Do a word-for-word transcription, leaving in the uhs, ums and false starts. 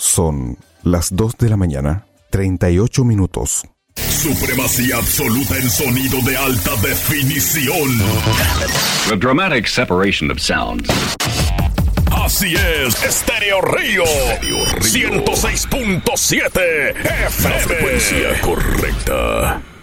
Son las dos de la mañana, treinta y ocho minutos. Supremacía absoluta en sonido de alta definición. The dramatic separation of sounds. Así es, Estéreo Río, ciento seis punto siete F M. La frecuencia correcta.